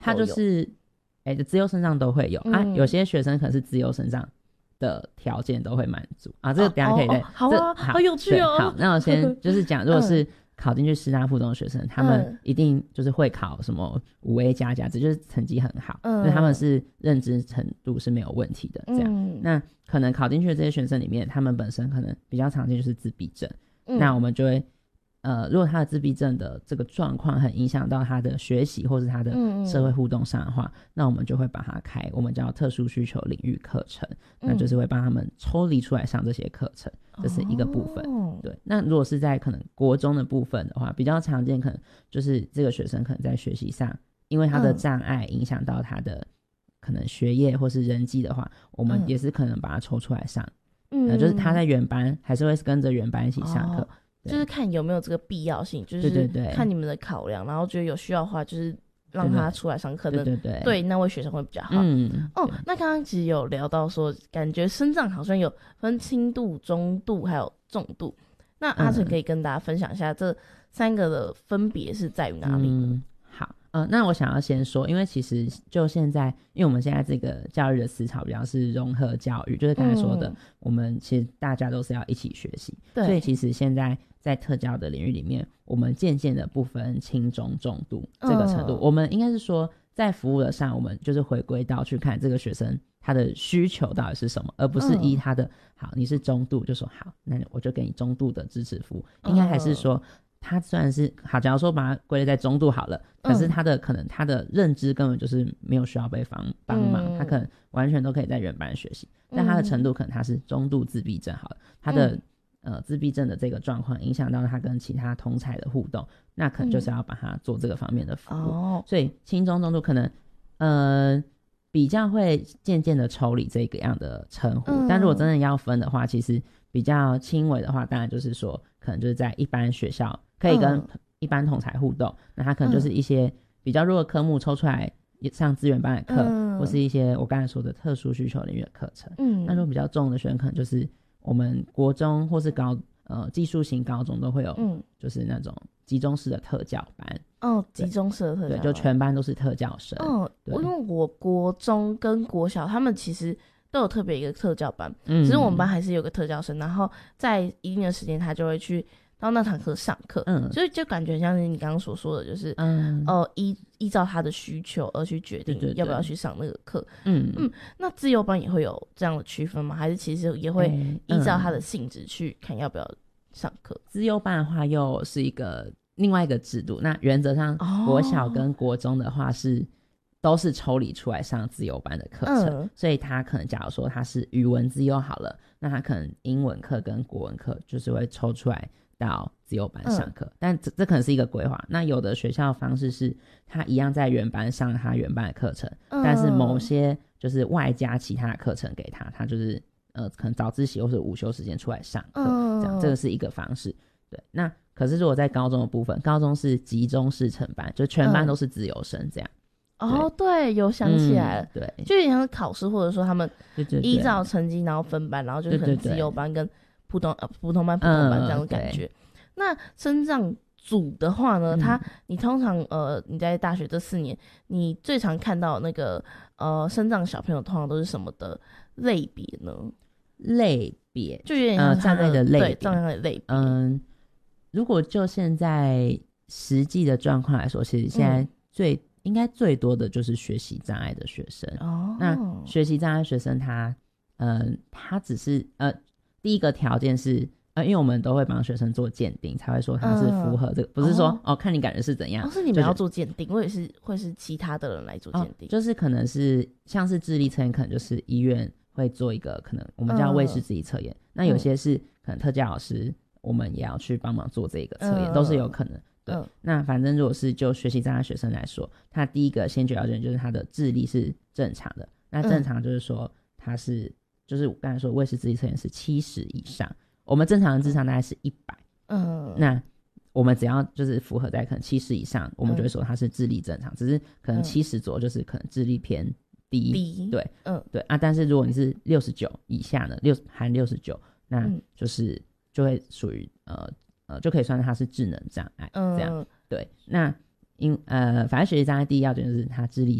他就是资优生障都会有、啊，有些学生可能是资优生障的条件都会满足啊，这个等一下可以再、 好啊，好有趣哦。 好，那我先就是讲，如果是考进去师大附中的学生，他们一定就是会考什么5A++，这就是成绩很好，因为他们是认知程度是没有问题的这样。那可能考进去的这些学生里面，他们本身可能比较常见就是自闭症，那我们就会如果他的自闭症的这个状况很影响到他的学习或是他的社会互动上的话，那我们就会把他开我们叫特殊需求领域课程，那就是会帮他们抽离出来上这些课程，这是一个部分。对，那如果是在可能国中的部分的话，比较常见可能就是这个学生可能在学习上，因为他的障碍影响到他的可能学业或是人际的话，我们也是可能把他抽出来上，就是他在原班还是会跟着原班一起上课。 就是看有没有这个必要性，就是看你们的考量，然后觉得有需要的话，就是让他出来上课的，对那位学生会比较好。那刚刚其实有聊到说，感觉身障好像有分轻度、中度还有重度。那阿成可以跟大家分享一下这3个的分别是在于哪里？ 好，那我想要先说，因为其实就现在，因为我们现在这个教育的思潮比较是融合教育，就是刚才说的，我们其实大家都是要一起学习，所以其实现在在特教的领域里面，我们渐渐的不分轻中重度这个程度，我们应该是说在服务的上，我们就是回归到去看这个学生他的需求到底是什么，而不是依他的好，你是中度就说好，那我就给你中度的支持服务，应该还是说他虽然是好，假如说把它归类在中度好了，可是他的可能他的认知根本就是没有需要被帮忙，他可能完全都可以在原班学习，但他的程度可能他是中度自闭症好了，他的自闭症的这个状况影响到他跟其他同侪的互动，那可能就是要把他做这个方面的服务，所以轻中重度可能比较会渐渐的抽离这个样的称呼，但如果真的要分的话，其实比较轻微的话，当然就是说可能就是在一般学校可以跟一般同侪互动，那他可能就是一些比较弱的科目抽出来上资源班的课，或是一些我刚才说的特殊需求领域的课程。那如果比较重的学生，可能就是我们国中或是技术型高中都会有，就是那种集中式的特教班。 集中式的特教班， 对，就全班都是特教生。 因为我国中跟国小他们其实都有特别一个特教班，只是我们班还是有个特教生，然后在一定的时间他就会去到那堂课上课，所以就感觉像是你刚刚所说的，就是依照他的需求而去决定要不要去上那个课。那自由班也会有这样的区分吗？还是其实也会依照他的性质去看要不要上课？ 自由班的话又是另外一个制度，那原则上国小跟国中的话都是抽离出来上自由班的课程，所以他可能假如说他是语文自由好了，那他可能英文课跟国文课就是会抽出来到自由班上课，但这可能是一个规划。那有的学校的方式是他一样在原班上他原班的课程，但是某些就是外加其他的课程给他就是可能早自习或是午休时间出来上课，这样这个是一个方式。对，那可是如果在高中的部分，高中是集中式成班，就全班都是自由生这样。 对，有想起来了， 对， 就有点像考试，或者说他们依照成绩然后分班，然后就是可能自由班跟普通班这样的感觉。那身障组的话呢，你通常你在大学这4年，你最常看到那个身障小朋友通常都是什么的类别呢？ 类别就有点像障碍的类别， 对，障碍的类别。 如果就现在实际的状况来说，其实现在应该最多的就是学习障碍的学生。那学习障碍学生他只是第一个条件是因为我们都会帮学生做鉴定，才会说他是符合这个，不是说看你感觉是怎样。 是你们要做鉴定，我也是会是其他的人来做鉴定。 就是可能是像是智力测验，可能就是医院会做一个可能我们叫魏氏智力测验，那有些是可能特教老师我们也要去帮忙做这个测验，都是有可能。对，那反正如果是就学习障碍学生来说，他第一个先决条件就是他的智力是正常的。那正常就是说他是就是我刚才说魏氏智力测验是70以上，我们正常的智商大概是100。那我们只要就是符合在可能70以上，我们就会说他是智力正常，只是可能70左右就是可能智力偏低。对，对啊，但是如果你是69以下呢，含69，那就是就会属于就可以算它是智能障碍这样。对，那反正学习障碍第一要点就是他智力